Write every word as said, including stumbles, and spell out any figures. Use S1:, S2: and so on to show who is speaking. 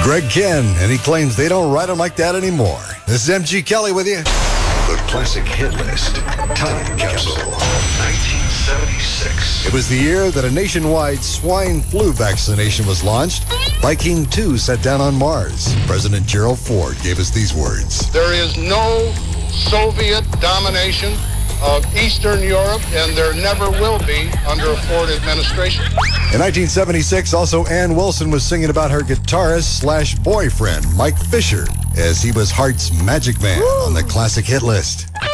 S1: Greg Kihn, and he claims they don't write them like that anymore. This is M G Kelly with you.
S2: The Classic Hit List. Time Capsule. nineteen seventy-six.
S1: It was the year that a nationwide swine flu vaccination was launched. Viking two set down on Mars. President Gerald Ford gave us these words.
S3: There is no Soviet domination of Eastern Europe, and there never will be under a Ford administration.
S1: In nineteen seventy-six, also Ann Wilson was singing about her guitarist slash boyfriend, Mike Fisher, as he was Heart's Magic Man Woo! On the Classic Hit List.